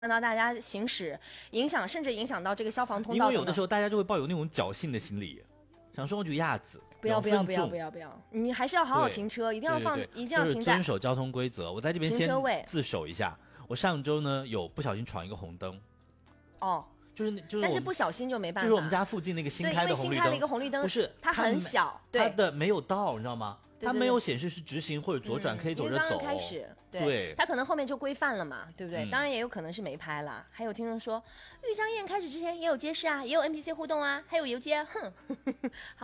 到大家行驶，甚至影响到这个消防通道。 因为有的时候大家就会抱有那种侥幸的心理，想说我就鸭子。 不要，你还是要好好停车，一定要一定要停在遵守交通规则。我在这边先自首一下，我上周呢有不小心闯一个红灯。 哦。但是不小心就没办法。 就是我们家附近那个新开的红绿灯， 因为新开了一个红绿灯， 不是它很小， 它的没有到，你知道吗？它没有显示是直行或者左转可以走着走。 刚刚开始，对，它可能后面就规范了嘛，对不对？当然也有可能是没拍啦。还有听众说，豫章宴开始之前也有街市啊，也有 NPC 互动啊，还有游街，哼，好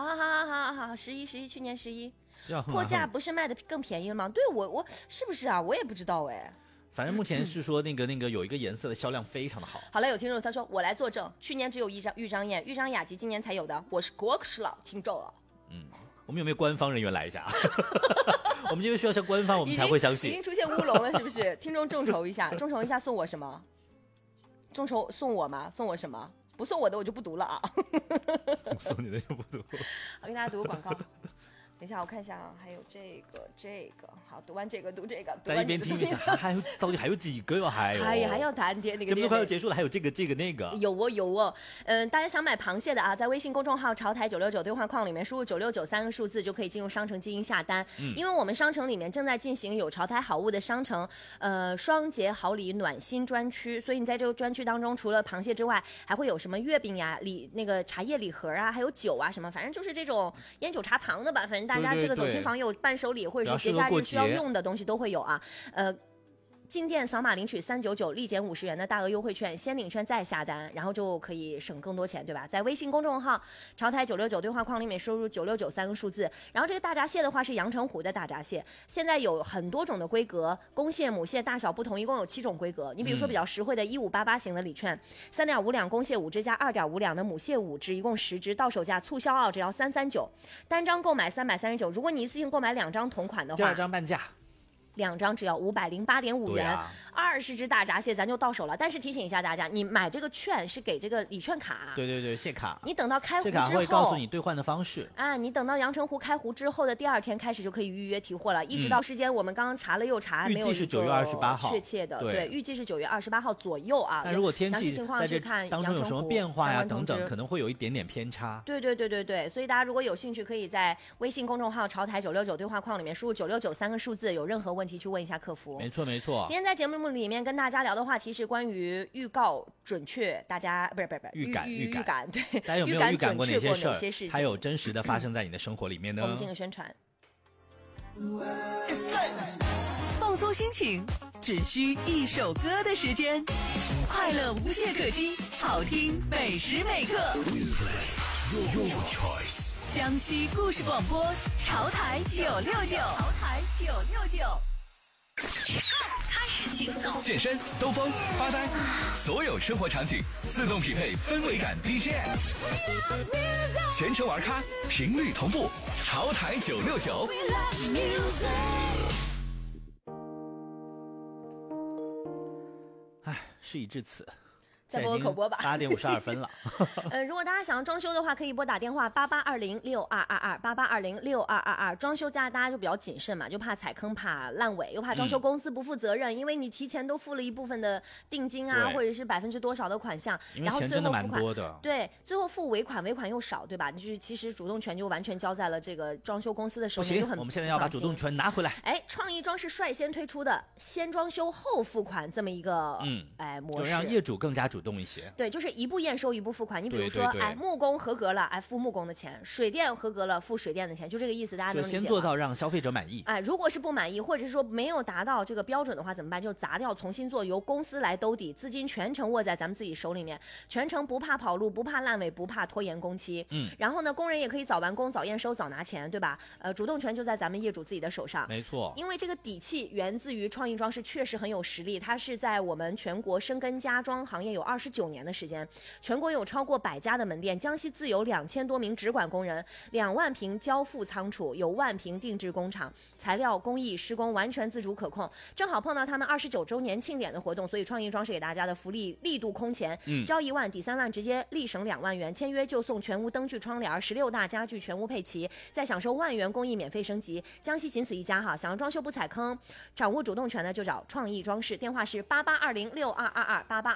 ，11，去年11，货架不是卖的更便宜了吗？对，我是不是啊？我也不知道哎。 反正目前是说那个有一个颜色的销量非常的好。 好了，有听众他说我来作证，去年只有豫章宴，豫章雅集今年才有的，我是国士了，听众了。 我们有没有官方人员来一下？我们这边需要像官方，我们才会相信。 已经出现乌龙了，是不是？听众众筹一下，送我什么？众筹送我吗？送我什么？不送我的我就不读了啊。 送你的就不读。 我给大家读个广告。等一下，我看一下啊，还有这个，好，读完这个，读这个， 在一边听一下，到底还有几个哟？还要谈点那个， 节目快要结束了，还有这个那个， 有哦，大家想买螃蟹的啊，在微信公众号潮台969对话框里面输入969个数字就可以进入商城进行下单。因为我们商城里面正在进行有潮台好物的商城，双节好礼暖心专区，所以你在这个专区当中，除了螃蟹之外，还会有什么月饼呀、那个茶叶礼盒啊，还有酒啊什么，反正就是这种烟酒茶糖的吧，反正大家这个走亲访友伴手礼或者是节假日需要用的东西都会有啊。进店扫码领取399立减50元的大额优惠券，先领券再下单，然后就可以省更多钱，对吧？在微信公众号潮台969对话框里面输入9693个数字，然后这个大闸蟹的话是阳澄湖的大闸蟹，现在有很多种的规格，公蟹母蟹大小不同，一共有7种规格。你比如说比较实惠的1588型的礼券，3.5两公蟹5只加2.5两的母蟹5只，一共10只，到手价促销只要339，单张购买339，如果你一次性购买2张同款的话， 第2张半价。 2张只要508.5元，20只大闸蟹咱就到手了。但是提醒一下大家，你买这个券是给这个礼券卡， 对，蟹卡。 你等到开湖之后， 蟹卡会告诉你兑换的方式。 你等到阳澄湖开湖之后的第2天开始就可以预约提货了，一直到时间我们刚刚查了又查，没有预计是9月28号， 确切的，对，预计是9月28号左右啊。 但如果天气在这当中有什么变化呀等等，可能会有一点点偏差。 对，所以大家如果有兴趣，可以在微信公众号潮台969对话框里面输入9693个数字，有任何问题去问一下客服。 没错。 今天在节目里面跟大家聊的话题是关于预告准确，大家不是预感，对， 大家有没有预感过哪些事情？ 还有真实的发生在你的生活里面呢？ 我们进入宣传。 放松心情，只需一首歌的时间，快乐无懈可击，好听每时每刻。江西故事广播，潮台969。 开始行走， 健身、兜风、发呆，所有生活场景自动匹配氛围感 BGM， 全程玩咖，频率同步，潮台969。 事已至此。 再播口播吧 ，8点52分了。 如果大家想要装修的话，可以拨打电话88206222，88206222。装修大家就比较谨慎嘛，就怕踩坑，怕烂尾，又怕装修公司不负责任，因为你提前都付了一部分的定金啊，或者是%多少的款项，然后最后付款，对，最后付尾款又少，对吧？就是其实主动权就完全交在了这个装修公司的手里，就很。 我们现在要把主动权拿回来。 创意装饰率先推出的先装修后付款这么一个模式， 就让业主更加主动一些。 对，就是一步验收一步付款。你比如说，木工合格了，付木工的钱；水电合格了，付水电的钱，就这个意思，大家能理解吗？ 就先做到让消费者满意。 如果是不满意，或者是说没有达到这个标准的话，怎么办？就砸掉，重新做，由公司来兜底，资金全程握在咱们自己手里面，全程不怕跑路，不怕烂尾，不怕拖延工期。然后呢，工人也可以早完工、早验收、早拿钱，对吧？主动权就在咱们业主自己的手上。 没错， 因为这个底气源自于创意装饰确实很有实力，它是在我们全国深耕家装行业有 29年的时间。全国有超过100家的门店，江西自有2000多名直管工人，2万平交付仓储，有1万平定制工厂，材料、工艺、施工完全自主可控。正好碰到他们29周年庆典的活动，所以创意装饰给大家的福利力度空前，交1万抵3万，直接立省2万元，签约就送全屋灯具窗帘，16大家具全屋配齐，再享受1万元工艺免费升级。江西仅此一家哈，想要装修不踩坑，掌握主动权的就找创意装饰，电话是8820622288。